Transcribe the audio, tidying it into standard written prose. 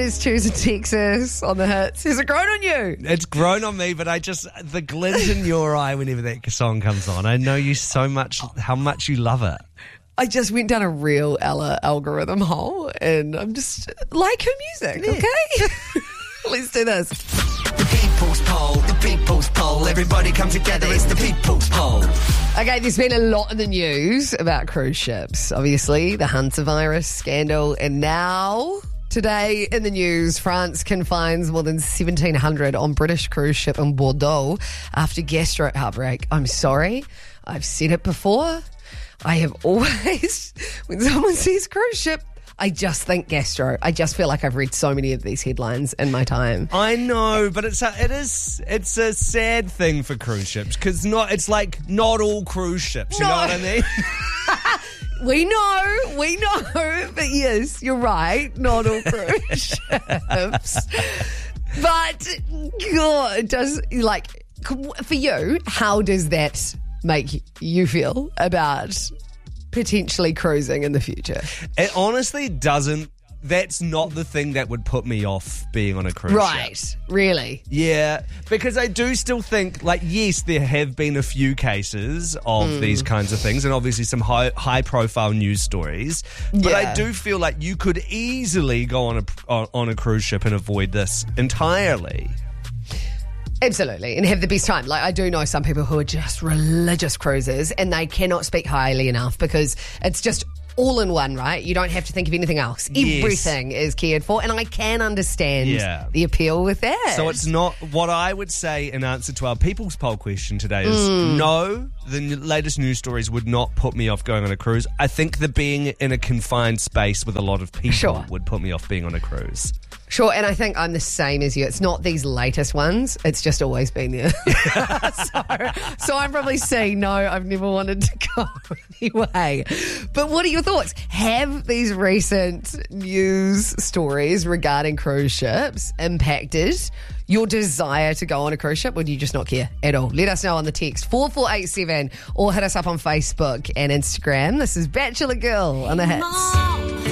says choosing Texas on the hits. Has it grown on you? It's grown on me, but the glint in your eye whenever that song comes on. I know you so much, how much you love it. I just went down a real Ella algorithm hole and I'm just like her music, okay? Let's do this. The people's poll, everybody come together, it's the people's poll. Okay, there's been a lot in the news about cruise ships. Obviously, the Hunter virus scandal, and now, today in the news, France confines more than 1,700 on British cruise ship in Bordeaux after gastro outbreak. I'm sorry, I've said it before. I have always, when someone says cruise ship, I just think gastro. I just feel like I've read so many of these headlines in my time. I know, but it's a sad thing for cruise ships because it's like not all cruise ships. You know what I mean? We know, but yes, you're right. Not all cruise ships. But, God, it does, like, for you, how does that make you feel about potentially cruising in the future? It honestly doesn't. That's not the thing that would put me off being on a cruise Right, ship. really? Yeah, because I do still think, like, yes, there have been a few cases of these kinds of things and obviously some high-profile news stories, but I do feel like you could easily go on a cruise ship and avoid this entirely. Absolutely, and have the best time. Like, I do know some people who are just religious cruisers and they cannot speak highly enough because it's just all in one, right? You don't have to think of anything else. Yes. Everything is cared for, and I can understand the appeal with that. So it's not what I would say in answer to our People's Poll question today is no, the latest news stories would not put me off going on a cruise. I think the being in a confined space with a lot of people would put me off being on a cruise. Sure, and I think I'm the same as you. It's not these latest ones. It's just always been there. so I'm probably saying no, I've never wanted to go anyway. But what are your thoughts? Have these recent news stories regarding cruise ships impacted your desire to go on a cruise ship, or do you just not care at all? Let us know on the text 4487 or hit us up on Facebook and Instagram. This is Bachelor Girl on the Hits.